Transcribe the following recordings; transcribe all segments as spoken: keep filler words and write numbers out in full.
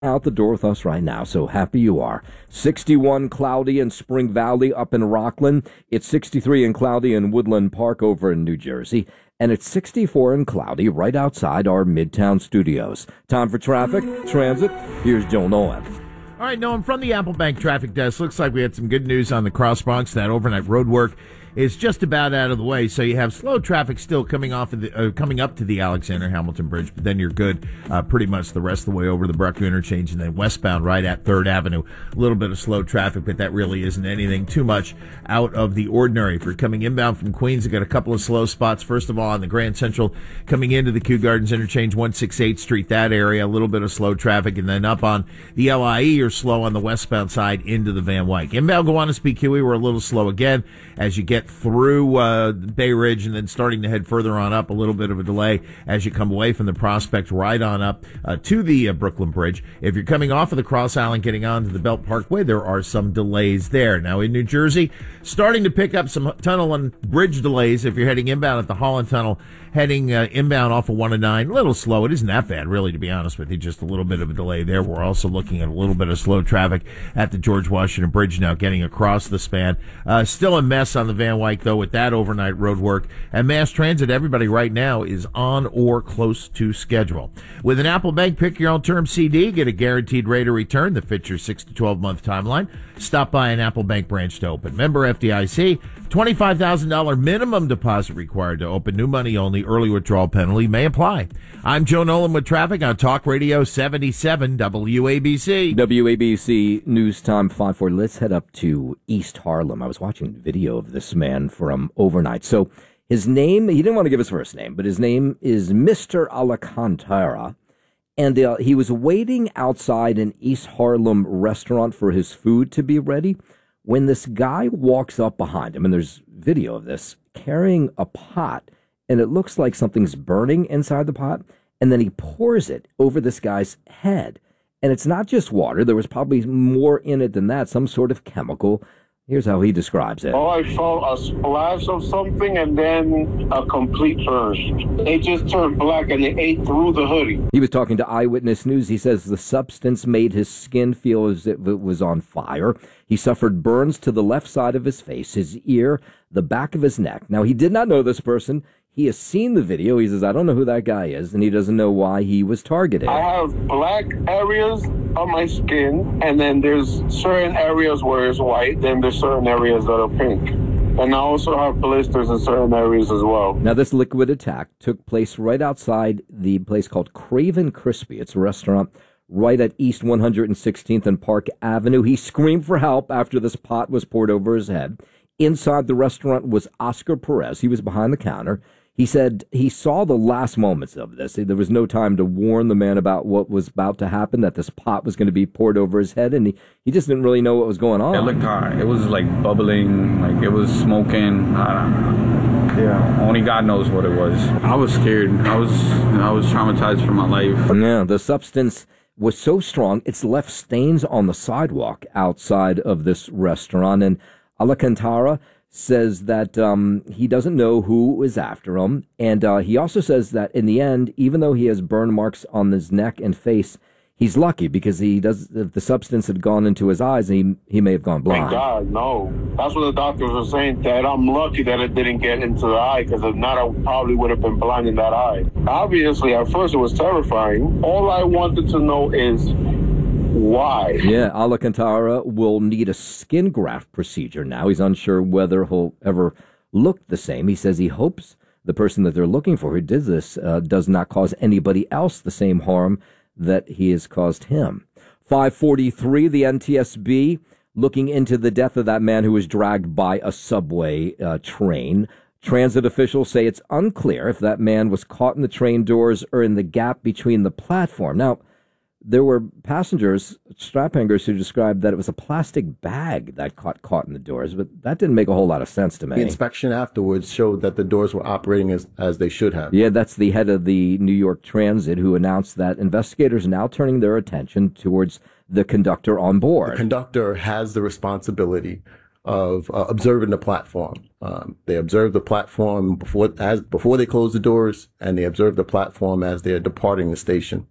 out the door with us right now, so happy you are. sixty-one cloudy in Spring Valley up in Rockland. It's sixty-three and cloudy in Woodland Park over in New Jersey. And it's sixty-four and cloudy right outside our Midtown studios. Time for traffic, transit. Here's Joe Nolan. All right, Noam, from the Apple Bank traffic desk, looks like we had some good news on the Cross Bronx. That overnight road work is just about out of the way, so you have slow traffic still coming off of the uh, coming up to the Alexander Hamilton Bridge, but then you're good uh, pretty much the rest of the way over the Bruckner interchange and then westbound right at Third Avenue. A little bit of slow traffic, but that really isn't anything too much out of the ordinary. If you're coming inbound from Queens, you've got a couple of slow spots. First of all, on the Grand Central, coming into the Kew Gardens interchange, one sixty-eighth Street, that area, a little bit of slow traffic, and then up on the L I E, you're slow on the westbound side into the Van Wyck. Inbound Gowanus P Q E, we're a little slow again as you get through Uh, Bay Ridge and then starting to head further on up, a little bit of a delay as you come away from the Prospect right on up uh, to the uh, Brooklyn Bridge. If you're coming off of the Cross Island getting onto the Belt Parkway, there are some delays there. Now in New Jersey, starting to pick up some tunnel and bridge delays if you're heading inbound at the Holland Tunnel, heading uh, inbound off of one oh nine. A little slow. It isn't that bad, really, to be honest with you. Just a little bit of a delay there. We're also looking at a little bit of slow traffic at the George Washington Bridge now, getting across the span. Uh, still a mess on the Van Wyck, though, with that overnight road work. And mass transit, everybody right now is on or close to schedule. With an Apple Bank Pick Your Own Term C D, get a guaranteed rate of return that fits your six to twelve month timeline. Stop by an Apple Bank branch to open. Member F D I C, twenty-five thousand dollars minimum deposit required to open. New money only. Early withdrawal penalty may apply. I'm Joe Nolan with traffic on Talk Radio seventy-seven W A B C. W A B C News Time five forty. Let's head up to East Harlem. I was watching video of this man from overnight. So his name, he didn't want to give his first name, but his name is Mister Alcantara. And uh, he was waiting outside an East Harlem restaurant for his food to be ready when this guy walks up behind him, and there's video of this, carrying a pot, and it looks like something's burning inside the pot, and then he pours it over this guy's head. And it's not just water. There was probably more in it than that, some sort of chemical. Here's how he describes it. Oh, I felt a splash of something and then a complete burst. It just turned black and it ate through the hoodie. He was talking to Eyewitness News. He says the substance made his skin feel as if it was on fire. He suffered burns to the left side of his face, his ear, the back of his neck. Now, he did not know this person. He has seen the video. He says, I don't know who that guy is, and he doesn't know why he was targeted. I have black areas on my skin, and then there's certain areas where it's white, then there's certain areas that are pink. And I also have blisters in certain areas as well. Now, this liquid attack took place right outside the place called Craven Crispy. It's a restaurant right at East one hundred sixteenth and Park Avenue. He screamed for help after this pot was poured over his head. Inside the restaurant was Oscar Perez. He was behind the counter. He said he saw the last moments of this. There was no time to warn the man about what was about to happen, that this pot was going to be poured over his head, and he, he just didn't really know what was going on. It looked hot. It was like bubbling, like it was smoking. I don't know. Yeah, only God knows what it was. I was scared. I was, I was traumatized for my life. Yeah, the substance was so strong, it's left stains on the sidewalk outside of this restaurant, and Alcantara says that um, he doesn't know who is after him. And uh, he also says that in the end, even though he has burn marks on his neck and face, he's lucky because he does. If the substance had gone into his eyes, he he may have gone blind. Thank God, no. That's what the doctors were saying, that I'm lucky that it didn't get into the eye, because if not, I probably would have been blind in that eye. Obviously, at first it was terrifying. All I wanted to know is why? Yeah, Alcantara will need a skin graft procedure now. He's unsure whether he'll ever look the same. He says he hopes the person that they're looking for who did this uh, does not cause anybody else the same harm that he has caused him. five forty-three, the N T S B looking into the death of that man who was dragged by a subway uh, train. Transit officials say it's unclear if that man was caught in the train doors or in the gap between the platform. Now, there were passengers, strap hangers, who described that it was a plastic bag that got caught in the doors, but that didn't make a whole lot of sense to me. The inspection afterwards showed that the doors were operating as, as they should have. Yeah, that's the head of the New York Transit who announced that investigators are now turning their attention towards the conductor on board. The conductor has the responsibility of uh, observing the platform. Um, they observe the platform before as before they close the doors, and they observe the platform as they're departing the station.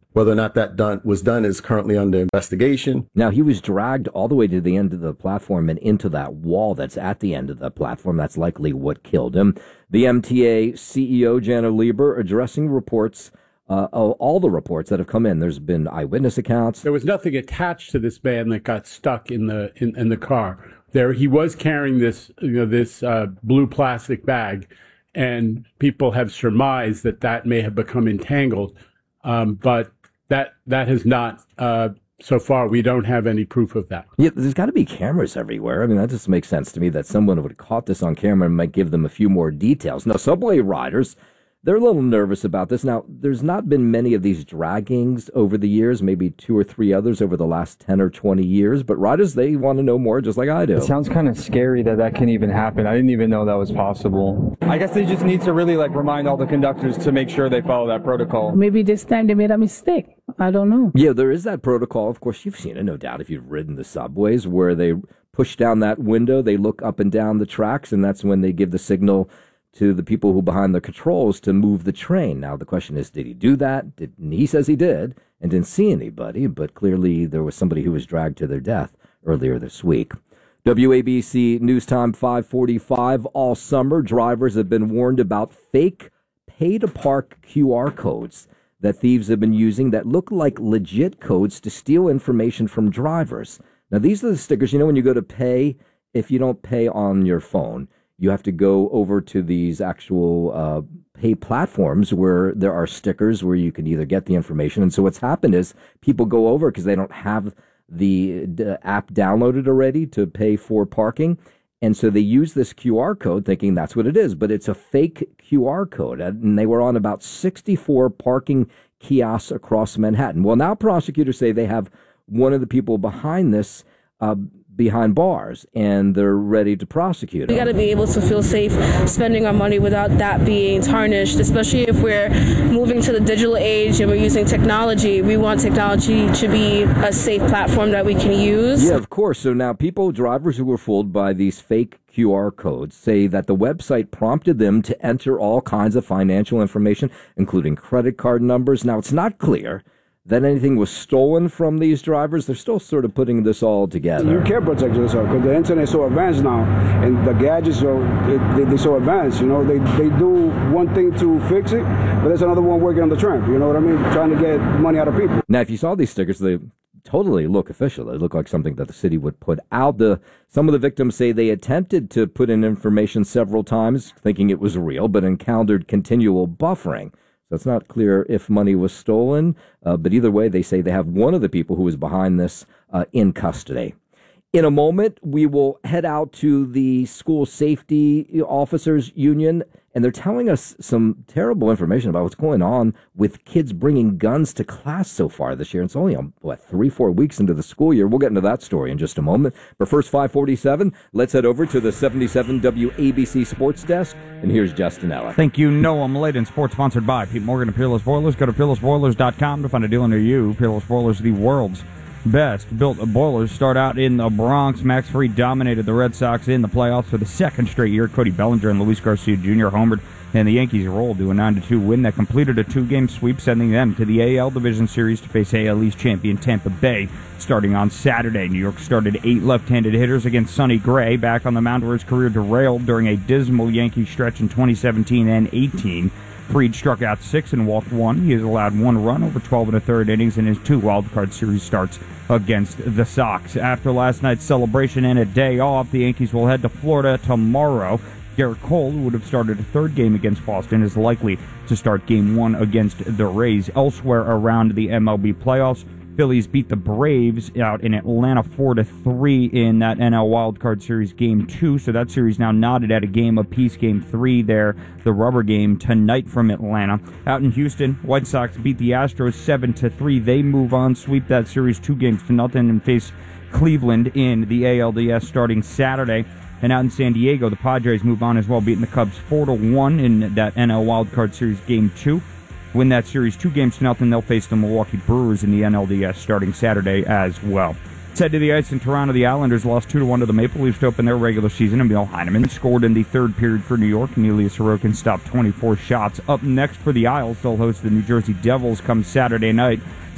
Whether or not that done was done is currently under investigation. Now, he was dragged all the way to the end of the platform and into that wall that's at the end of the platform. That's likely what killed him. The M T A C E O, Jana Lieber, addressing reports, uh, all the reports that have come in. There's been eyewitness accounts. There was nothing attached to this man that got stuck in the in, in the car. There, he was carrying this, you know, this uh, blue plastic bag, and people have surmised that that may have become entangled, um, but that that has not. Uh, so far, we don't have any proof of that. Yeah, there's got to be cameras everywhere. I mean, that just makes sense to me that someone would have caught this on camera and might give them a few more details. Now, subway riders, they're a little nervous about this. Now, there's not been many of these draggings over the years, maybe two or three others over the last ten or twenty years, but riders, they want to know more just like I do. It sounds kind of scary that that can even happen. I didn't even know that was possible. I guess they just need to really like remind all the conductors to make sure they follow that protocol. Maybe this time they made a mistake. I don't know. Yeah, there is that protocol. Of course, you've seen it, no doubt, if you've ridden the subways where they push down that window, they look up and down the tracks, and that's when they give the signal to the people who behind the controls to move the train. Now, the question is, did he do that? Did, he says he did and didn't see anybody, but clearly there was somebody who was dragged to their death earlier this week. W A B C News Time five forty-five. All summer, drivers have been warned about fake pay-to-park Q R codes that thieves have been using that look like legit codes to steal information from drivers. Now, these are the stickers. You know, when you go to pay, if you don't pay on your phone, you have to go over to these actual uh, pay platforms where there are stickers where you can either get the information. And so what's happened is people go over because they don't have the, the app downloaded already to pay for parking. And so they use this Q R code thinking that's what it is, but it's a fake Q R code. And they were on about sixty-four parking kiosks across Manhattan. Well, now prosecutors say they have one of the people behind this uh, behind bars, and they're ready to prosecute him. We got to be able to feel safe spending our money without that being tarnished, especially if we're moving to the digital age and we're using technology. We want technology to be a safe platform that we can use. Yeah, of course. So now people, drivers who were fooled by these fake Q R codes, say that the website prompted them to enter all kinds of financial information, including credit card numbers. Now, it's not clear that anything was stolen from these drivers. They're still sort of putting this all together. You can't protect yourself because the internet is so advanced now, and the gadgets are they, they're so advanced. You know, they they do one thing to fix it, but there's another one working on the tramp. You know what I mean? Trying to get money out of people. Now, if you saw these stickers, they totally look official. They look like something that the city would put out. The some of the victims say they attempted to put in information several times, thinking it was real, but encountered continual buffering. So it's not clear if money was stolen, uh, but either way, they say they have one of the people who was behind this uh, in custody. In a moment, we will head out to the school safety officers union, and they're telling us some terrible information about what's going on with kids bringing guns to class so far this year. It's only, um, what, three, four weeks into the school year. We'll get into that story in just a moment. But first, five forty-seven, let's head over to the seventy-seven W A B C Sports Desk, and here's Justin Ella. Thank you, Noam Layden. Sports sponsored by Pete Morgan and Peerless Boilers. Go to peerless boilers dot com to find a deal near you. Peerless Boilers, the world's best built boilers. Start out in the Bronx. Max Fried dominated the Red Sox in the playoffs for the second straight year. Cody Bellinger and Luis Garcia Junior homered, and the Yankees rolled to a nine to two win that completed a two-game sweep, sending them to the A L Division Series to face A L East champion Tampa Bay starting on Saturday. New York started eight left-handed hitters against Sonny Gray, back on the mound where his career derailed during a dismal Yankee stretch in twenty seventeen and eighteen. Fried struck out six and walked one. He has allowed one run over twelve and a third innings in his two wildcard series starts against the Sox. After last night's celebration and a day off, the Yankees will head to Florida tomorrow. Garrett Cole, who would have started a third game against Boston, is likely to start game one against the Rays. Elsewhere around the M L B playoffs, Phillies beat the Braves out in Atlanta four to three in that N L Wildcard Series Game two, so that series now knotted at a game apiece. Game three there, the rubber game tonight from Atlanta. Out in Houston, White Sox beat the Astros seven to three. They move on, sweep that series two games to nothing, and face Cleveland in the A L D S starting Saturday. And out in San Diego, the Padres move on as well, beating the Cubs four to one in that N L Wildcard Series Game two. Win that series two games to nothing. They'll face the Milwaukee Brewers in the N L D S starting Saturday as well. Let's head to the ice in Toronto. The Islanders lost two to one to the Maple Leafs to open their regular season. Emil Heineman scored in the third period for New York. And Ilya Sorokin stopped twenty-four shots. Up next for the Isles, they'll host the New Jersey Devils come Saturday night.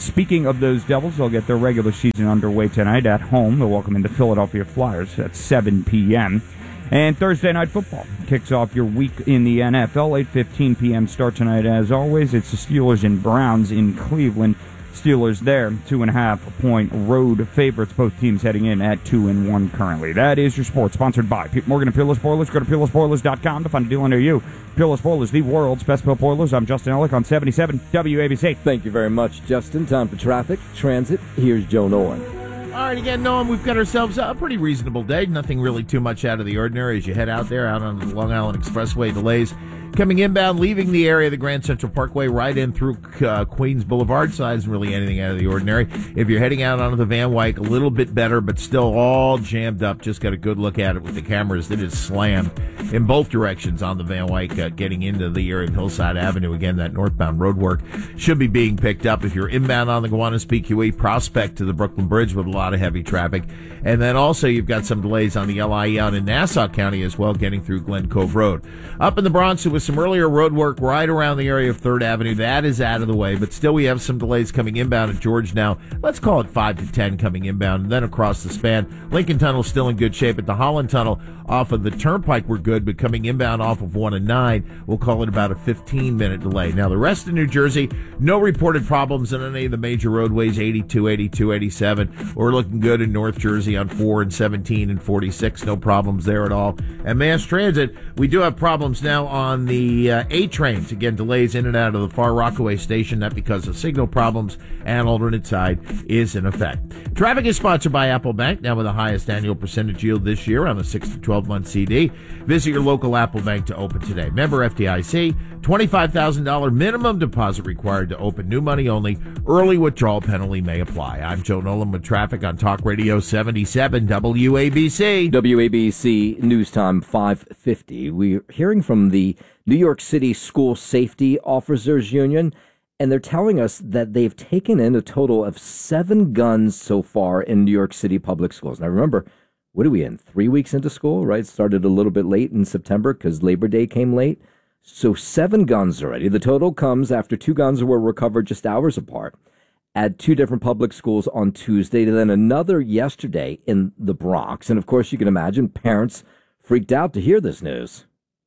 Speaking of those Devils, they'll get their regular season underway tonight at home. They'll welcome in the Philadelphia Flyers at seven p.m. And Thursday Night Football kicks off your week in the N F L. eight fifteen p.m. start tonight as always. It's the Steelers and Browns in Cleveland. Steelers there, two and a half point road favorites. Both teams heading in at two and one currently. That is your sports, sponsored by Pete Morgan and Peerless Boilers. Go to peerless boilers dot com to find a deal near you. Peerless Boilers, the world's best built boilers. I'm Justin Ellick on seventy-seven W A B C. Thank you very much, Justin. Time for traffic, transit. Here's Joe Nolan. All right, again, Noam, we've got ourselves a pretty reasonable day. Nothing really too much out of the ordinary as you head out there, out on the Long Island Expressway. Delays coming inbound, leaving the area of the Grand Central Parkway, right in through uh, Queens Boulevard. So isn't really anything out of the ordinary. If you're heading out onto the Van Wyck, a little bit better, but still all jammed up. Just got a good look at it with the cameras. It is slammed in both directions on the Van Wyck, uh, getting into the area of Hillside Avenue. Again, that northbound road work should be being picked up. If you're inbound on the Gowanus P Q E, Prospect to the Brooklyn Bridge with a lot of heavy traffic. And then also you've got some delays on the L I E out in Nassau County as well, getting through Glen Cove Road. Up in the Bronx, there was some earlier road work right around the area of third Avenue. That is out of the way, but still we have some delays coming inbound at George now. Let's call it five to ten coming inbound, and then across the span. Lincoln Tunnel still in good shape. At the Holland Tunnel off of the Turnpike we're good, but coming inbound off of one and nine, we'll call it about a fifteen-minute delay. Now, the rest of New Jersey, no reported problems on any of the major roadways, eighty-two, eighty-two, eighty-seven. We're looking good in North Jersey on four and seventeen and forty-six. No problems there at all. And mass transit, we do have problems now on the uh, A trains. Again, delays in and out of the Far Rockaway station, that because of signal problems, and alternate side is in effect. Traffic is sponsored by Apple Bank, now with the highest annual percentage yield this year on a six to twelve month C D. Visit your local Apple Bank to open today. Member F D I C, twenty-five thousand dollars minimum deposit required to open, new money only. Early withdrawal penalty may apply. I'm Joe Nolan with traffic on Talk Radio seventy-seven W A B C. W A B C News Time five fifty. We're hearing from the New York City School Safety Officers Union, and they're telling us that they've taken in a total of seven guns so far in New York City public schools. Now, remember, what are we in? Three weeks into school, right? Started a little bit late in September because Labor Day came late. So seven guns already. The total comes after two guns were recovered just hours apart at two different public schools on Tuesday, and then another yesterday in the Bronx. And, of course, you can imagine parents freaked out to hear this news.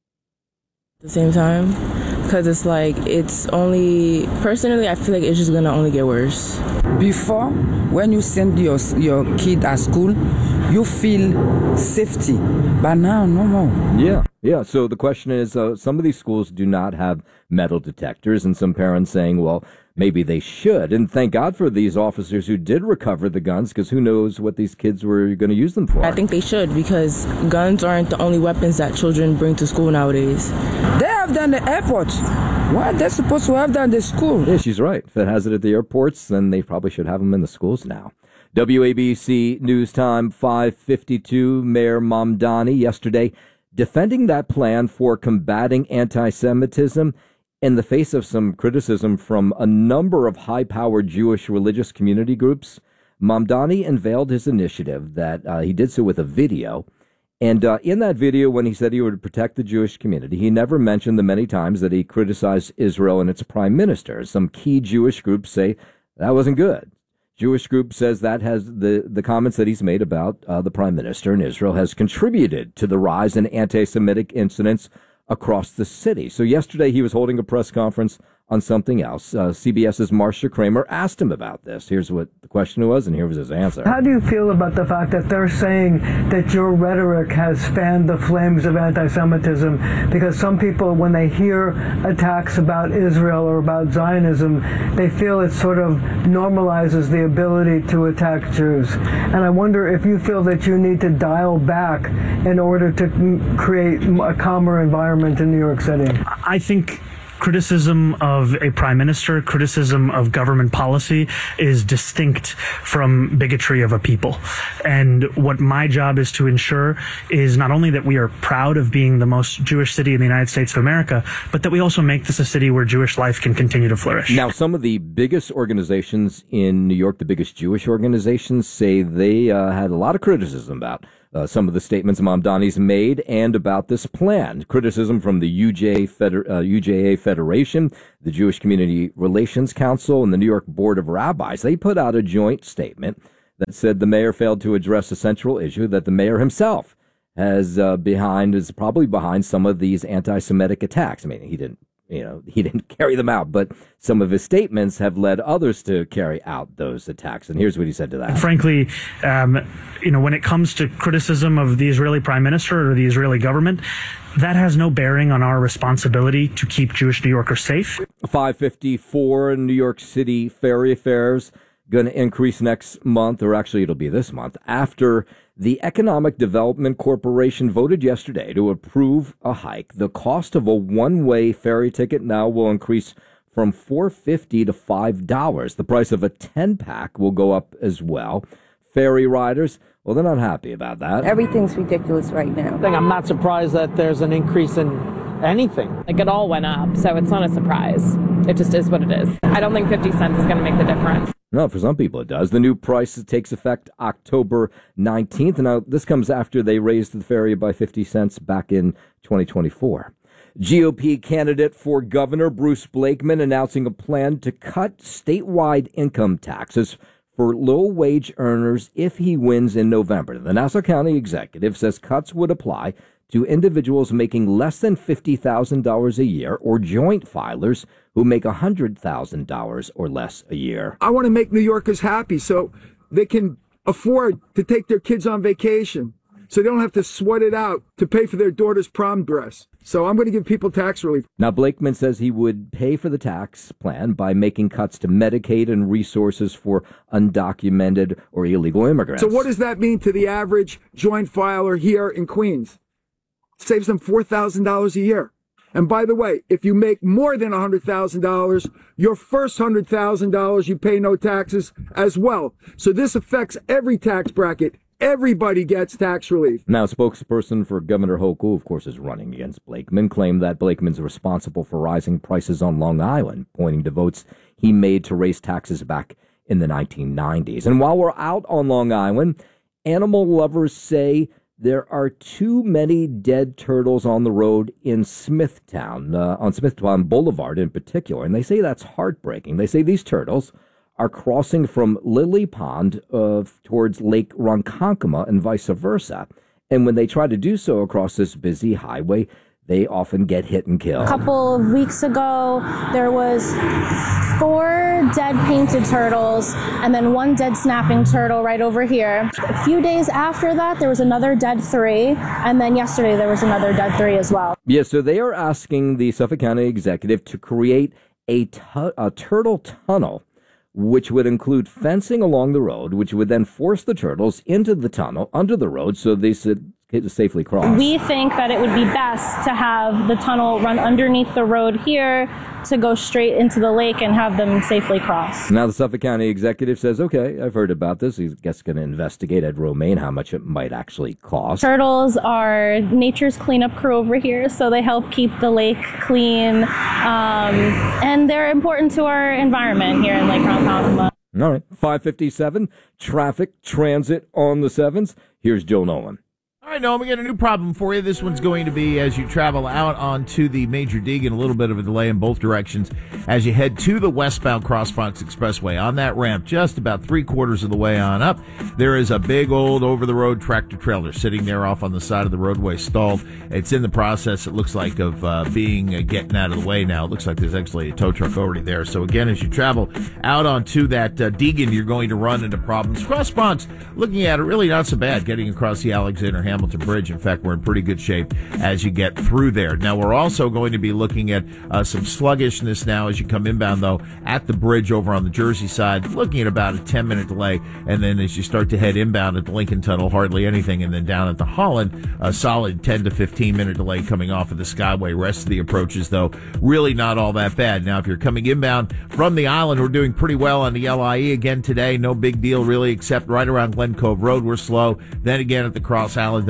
At the same time, because it's like, it's only, personally, I feel like it's just going to only get worse. Before, when you send your your kid at school, you feel safety, but now no more. Yeah, yeah. So the question is, uh, some of these schools do not have metal detectors, and some parents saying, well, maybe they should. And thank God for these officers who did recover the guns, because who knows what these kids were going to use them for. I think they should, because guns aren't the only weapons that children bring to school nowadays. They have them at the airport. Why they're supposed to have that in the school? Yeah, she's right. If it has it at the airports, then they probably should have them in the schools now. W A B C News Time five fifty-two. Mayor Mamdani yesterday defending that plan for combating anti-Semitism in the face of some criticism from a number of high-powered Jewish religious community groups. Mamdani unveiled his initiative that uh, he did so with a video. And uh, in that video, when he said he would protect the Jewish community, he never mentioned the many times that he criticized Israel and its prime minister. Some key Jewish groups say that wasn't good. Jewish group says that has the, the comments that he's made about uh, the prime minister in Israel has contributed to the rise in anti-Semitic incidents across the city. So yesterday he was holding a press conference on something else. Uh, CBS's Marcia Kramer asked him about this. Here's what the question was, and here was his answer. How do you feel about the fact that they're saying that your rhetoric has fanned the flames of anti-Semitism? Because some people, when they hear attacks about Israel or about Zionism, they feel it sort of normalizes the ability to attack Jews. And I wonder if you feel that you need to dial back in order to create a calmer environment in New York City. I think criticism of a prime minister, criticism of government policy is distinct from bigotry of a people. And what my job is to ensure is not only that we are proud of being the most Jewish city in the United States of America, but that we also make this a city where Jewish life can continue to flourish. Now, some of the biggest organizations in New York, the biggest Jewish organizations, say they uh, had a lot of criticism about uh, some of the statements Mamdani's made and about this plan. Criticism from the U J, Feder- uh, U J A Federation, the Jewish Community Relations Council, and the New York Board of Rabbis. They put out a joint statement that said the mayor failed to address a central issue that the mayor himself has uh, behind, is probably behind some of these anti-Semitic attacks. I mean, he didn't, you know, he didn't carry them out, but some of his statements have led others to carry out those attacks. And here's what he said to that. Frankly, um, you know, when it comes to criticism of the Israeli prime minister or the Israeli government, that has no bearing on our responsibility to keep Jewish New Yorkers safe. five fifty-four New York City ferry fares going to increase next month, or actually it'll be this month, after the Economic Development Corporation voted yesterday to approve a hike. The cost of a one-way ferry ticket now will increase from four dollars and fifty cents to five dollars. The price of a ten-pack will go up as well. Ferry riders, well, they're not happy about that. Everything's ridiculous right now. I'm not surprised that there's an increase in anything. Like, it all went up, so it's not a surprise. It just is what it is. I don't think fifty cents is going to make the difference. No, for some people it does. The new price takes effect October nineteenth. Now, this comes after they raised the ferry by fifty cents back in twenty twenty-four. G O P candidate for governor Bruce Blakeman announcing a plan to cut statewide income taxes for low-wage earners if he wins in November. The Nassau County executive says cuts would apply to individuals making less than fifty thousand dollars a year or joint filers who make one hundred thousand dollars or less a year. I want to make New Yorkers happy so they can afford to take their kids on vacation, so they don't have to sweat it out to pay for their daughter's prom dress. So I'm going to give people tax relief. Now, Blakeman says he would pay for the tax plan by making cuts to Medicaid and resources for undocumented or illegal immigrants. So what does that mean to the average joint filer here in Queens? Saves them four thousand dollars a year. And by the way, if you make more than one hundred thousand dollars, your first one hundred thousand dollars you pay no taxes as well. So this affects every tax bracket. Everybody gets tax relief. Now, spokesperson for Governor Hochul, of course, is running against Blakeman, claimed that Blakeman's responsible for rising prices on Long Island, pointing to votes he made to raise taxes back in the nineteen nineties. And while we're out on Long Island, animal lovers say there are too many dead turtles on the road in Smithtown, uh, on Smithtown Boulevard in particular. And they say that's heartbreaking. They say these turtles are crossing from Lily Pond uh, towards Lake Ronkonkoma and vice versa. And when they try to do so across this busy highway, they often get hit and killed. A couple of weeks ago, there was four dead painted turtles and then one dead snapping turtle right over here. A few days after that, there was another dead three, and then yesterday there was another dead three as well. Yeah, so they are asking the Suffolk County executive to create a, tu- a turtle tunnel, which would include fencing along the road, which would then force the turtles into the tunnel under the road so they could safely cross. We think that it would be best to have the tunnel run underneath the road here to go straight into the lake and have them safely cross. Now the Suffolk County executive says, okay, I've heard about this. He's guess going to investigate Ed Romaine how much it might actually cost. Turtles are nature's cleanup crew over here, so they help keep the lake clean, um, and they're important to our environment here in Lake Ronkonkoma. All right, five fifty-seven, traffic, transit on the sevens. Here's Joe Nolan. All right, Noam, we got a new problem for you. This one's going to be as you travel out onto the Major Deegan, a little bit of a delay in both directions as you head to the westbound Cross Bronx Expressway. On that ramp, just about three quarters of the way on up, there is a big old over-the-road tractor trailer sitting there off on the side of the roadway stalled. It's in the process, it looks like, of uh, being uh, getting out of the way now. It looks like there's actually a tow truck already there. So again, as you travel out onto that uh, Deegan, you're going to run into problems. Cross Bronx, looking at it, really not so bad getting across the Alexander Hamilton Bridge. In fact, we're in pretty good shape as you get through there. Now, we're also going to be looking at uh, some sluggishness now as you come inbound, though, at the bridge over on the Jersey side, looking at about a ten-minute delay. And then as you start to head inbound at the Lincoln Tunnel, hardly anything. And then down at the Holland, a solid ten to fifteen-minute delay coming off of the Skyway. Rest of the approaches, though, really not all that bad. Now, if you're coming inbound from the island, we're doing pretty well on the L I E again today. No big deal, really, except right around Glen Cove Road, we're slow. Then again at the Cross Island, the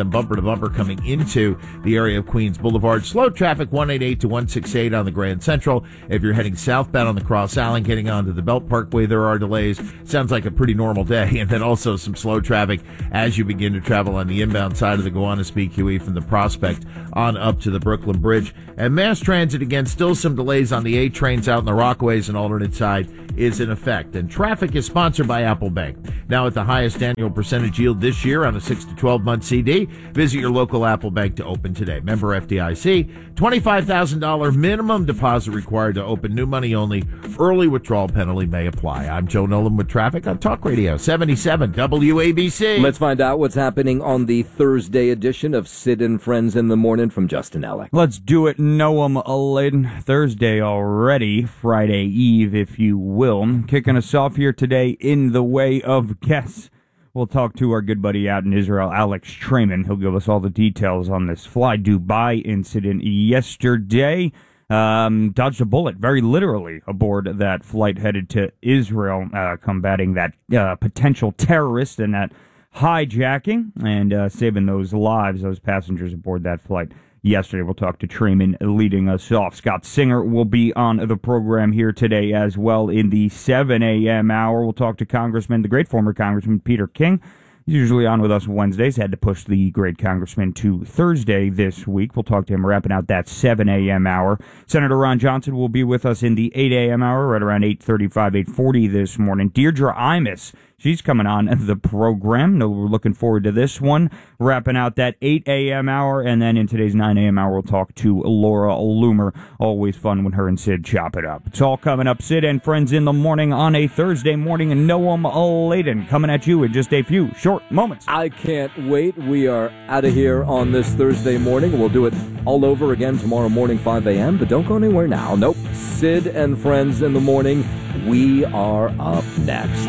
then bumper to bumper coming into the area of Queens Boulevard. Slow traffic one eighty-eight to one sixty-eight on the Grand Central. If you're heading southbound on the Cross Island, getting onto the Belt Parkway, there are delays. Sounds like a pretty normal day. And then also some slow traffic as you begin to travel on the inbound side of the Gowanus B Q E from the Prospect on up to the Brooklyn Bridge. And mass transit, again, still some delays on the A trains out in the Rockaways and alternate side is in effect. And traffic is sponsored by Apple Bank. Now at the highest annual percentage yield this year on a six to twelve month C D. Visit your local Apple Bank to open today. Member F D I C. twenty-five thousand dollars minimum deposit required to open. New money only. Early withdrawal penalty may apply. I'm Joe Nolan with traffic on Talk Radio seventy-seven W A B C. Let's find out what's happening on the Thursday edition of Sid and Friends in the Morning from Justin Ellick. Let's do it, Noam Laden. Thursday already, Friday Eve, if you will. Kicking us off here today in the way of guests. We'll talk to our good buddy out in Israel, Alex Trayman. He'll give us all the details on this Fly Dubai incident yesterday. Um, dodged a bullet, very literally, aboard that flight headed to Israel, uh, combating that uh, potential terrorist and that hijacking and uh, saving those lives, those passengers aboard that flight yesterday. We'll talk to Trayman leading us off. Scott Singer will be on the program here today as well in the seven a.m. hour. We'll talk to Congressman, the great former Congressman Peter King. He's usually on with us Wednesdays. Had to push the great congressman to Thursday this week. We'll talk to him wrapping out that seven a.m. hour. Senator Ron Johnson will be with us in the eight a.m. hour, right around eight thirty-five, eight forty this morning. Deirdre Imus, she's coming on the program. No, we're looking forward to this one. Wrapping out that eight a.m. hour, and then in today's nine a.m. hour, we'll talk to Laura Loomer. Always fun when her and Sid chop it up. It's all coming up. Sid and Friends in the Morning on a Thursday morning, and Noam Laden coming at you in just a few short moments. I can't wait. We are out of here on this Thursday morning. We'll do it all over again tomorrow morning, five a.m., but don't go anywhere now. Nope. Sid and Friends in the Morning. We are up next.